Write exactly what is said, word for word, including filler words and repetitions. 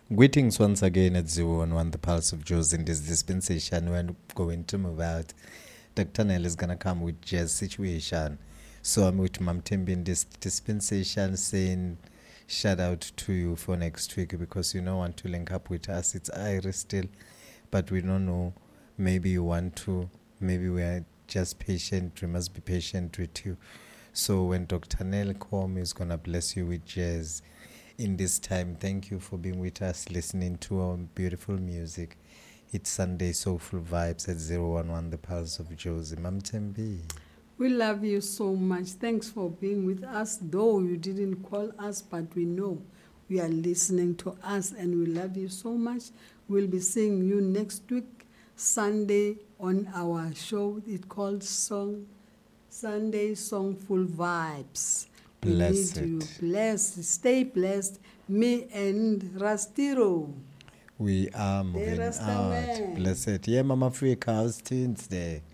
Greetings once again at zero one one, the Pulse of Joes. In this dispensation, we're going to move out. Doctor Nell is going to come with jazz situation. So I'm with Mam Tembi in this dispensation saying shout out to you for next week because you don't want to link up with us. It's Iris still, but we don't know. Maybe you want to. Maybe we are just patient. We must be patient with you. So when Doctor Nell comes, he's going to bless you with jazz. In this time, thank you for being with us, listening to our beautiful music. It's Sunday Soulful Vibes at zero one one, the Pulse of Josie. Mam Tembi. We love you so much. Thanks for being with us, though you didn't call us, but we know we are listening to us and we love you so much. We'll be seeing you next week, Sunday, on our show. It's called Song Sunday Songful Vibes. Blessed. We need you. Blessed. Stay blessed. Me and Rastiro. We are moving Rasta out. man. Blessed. Yeah, Mama Africa, how's things there?